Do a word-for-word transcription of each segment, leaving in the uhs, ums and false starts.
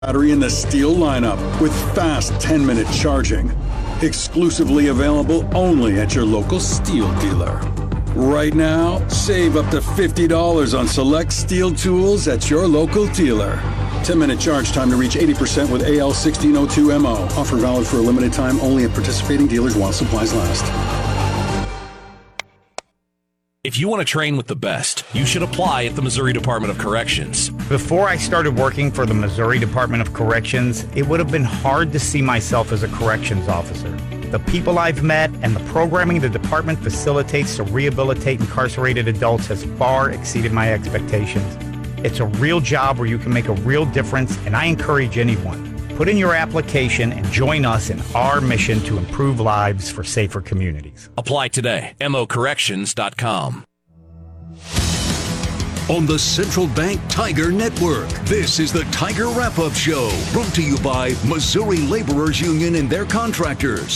battery in the Steel lineup with fast ten-minute charging. Exclusively available only at your local Steel dealer. Right now, save up to fifty dollars on select Steel tools at your local dealer. ten-minute charge time to reach eighty percent with A L sixteen oh two M O. Offer valid for a limited time only at participating dealers while supplies last. If you want to train with the best, you should apply at the Missouri Department of Corrections. Before I started working for the Missouri Department of Corrections, it would have been hard to see myself as a corrections officer. The people I've met and the programming the department facilitates to rehabilitate incarcerated adults has far exceeded my expectations. It's a real job where you can make a real difference, and I encourage anyone. Put in your application and join us in our mission to improve lives for safer communities. Apply today. M O corrections dot com. On the Central Bank Tiger Network, this is the Tiger Wrap-Up Show, brought to you by Missouri Laborers Union and their contractors.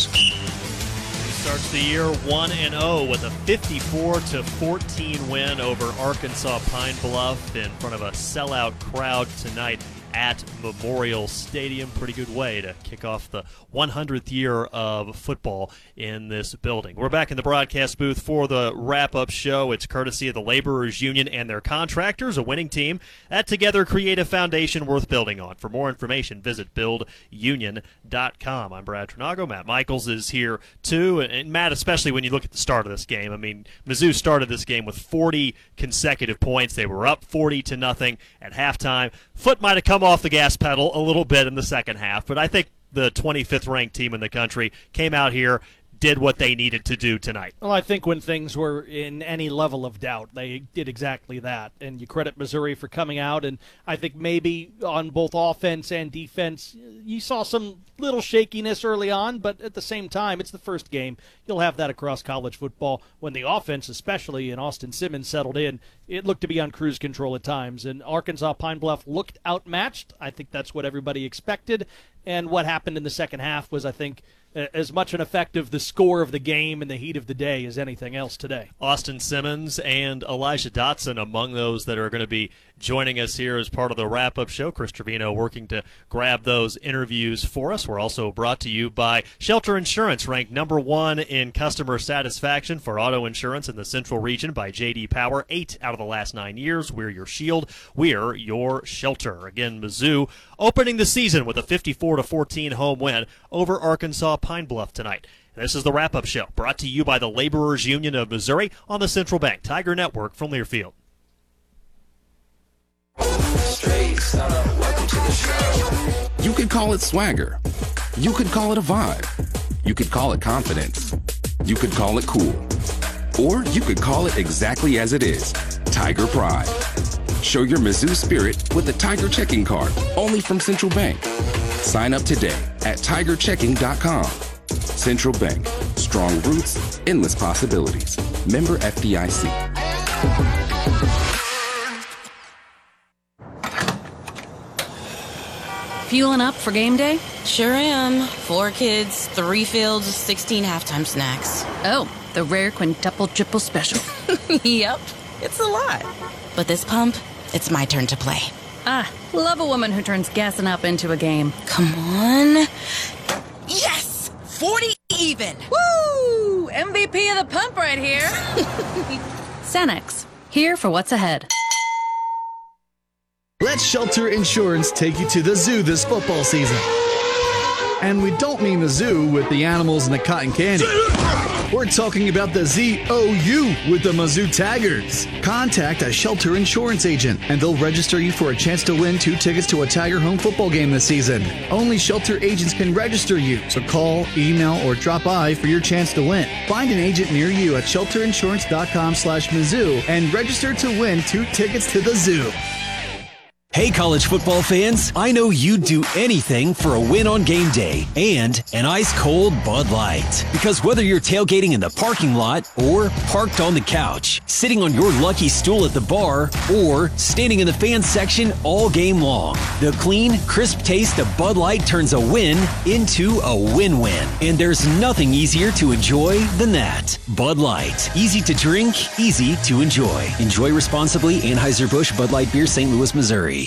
Starts the year one and oh with a fifty-four to fourteen win over Arkansas Pine Bluff in front of a sellout crowd tonight at Memorial Stadium. Pretty good way to kick off the one hundredth year of football in this building. We're back in the broadcast booth for the wrap-up show. It's courtesy of the Laborers Union and their contractors, a winning team that together create a foundation worth building on. For more information, visit build union dot com. I'm Brad Trinago. Matt Michaels is here too. And Matt, especially when you look at the start of this game, I mean, Mizzou started this game with forty consecutive points. They were up forty to nothing at halftime. Foot might have come off the gas pedal a little bit in the second half, but I think the twenty-fifth ranked team in the country came out here, did what they needed to do tonight. Well, I think when things were in any level of doubt, they did exactly that. And you credit Missouri for coming out, and I think maybe on both offense and defense, you saw some little shakiness early on, but at the same time, it's the first game. You'll have that across college football. When the offense, especially in Austin Simmons, settled in, it looked to be on cruise control at times. And Arkansas Pine Bluff looked outmatched. I think that's what everybody expected. And what happened in the second half was, I think, as much an effect of the score of the game and the heat of the day as anything else today. Austin Simmons and Elijah Dotson among those that are going to be joining us here as part of the wrap-up show. Chris Trevino working to grab those interviews for us. We're also brought to you by Shelter Insurance, ranked number one in customer satisfaction for auto insurance in the Central Region by J D Power. Eight out of the last nine years. We're your shield. We're your shelter. Again, Mizzou opening the season with a fifty-four to fourteen home win over Arkansas Pine Bluff tonight. This is the wrap-up show, brought to you by the Laborers Union of Missouri on the Central Bank Tiger Network from Learfield. You could call it swagger. You could call it a vibe. You could call it confidence. You could call it cool. Or you could call it exactly as it is, Tiger Pride. Show your Mizzou spirit with the Tiger Checking Card, only from Central Bank. Sign up today at tiger checking dot com. Central Bank, strong roots, endless possibilities. Member F D I C. Fueling up for game day? Sure am. Four kids, three fields, sixteen halftime snacks. Oh, the rare quintuple triple special. Yep, it's a lot. But this pump, it's my turn to play. Ah, love a woman who turns gassing up into a game. Come on. Yes! forty even! Woo! M V P of the pump right here. Sanex, here for what's ahead. Let Shelter Insurance take you to the zoo this football season. And we don't mean the zoo with the animals and the cotton candy. We're talking about the Z O U with the Mizzou Tigers. Contact a Shelter Insurance agent, and they'll register you for a chance to win two tickets to a Tiger home football game this season. Only Shelter agents can register you, so call, email, or drop by for your chance to win. Find an agent near you at shelter insurance dot com slash Mizzou and register to win two tickets to the zoo. Hey, college football fans, I know you'd do anything for a win on game day and an ice-cold Bud Light. Because whether you're tailgating in the parking lot or parked on the couch, sitting on your lucky stool at the bar, or standing in the fan section all game long, the clean, crisp taste of Bud Light turns a win into a win-win. And there's nothing easier to enjoy than that. Bud Light. Easy to drink, easy to enjoy. Enjoy responsibly. Anheuser-Busch Bud Light Beer, Saint Louis, Missouri.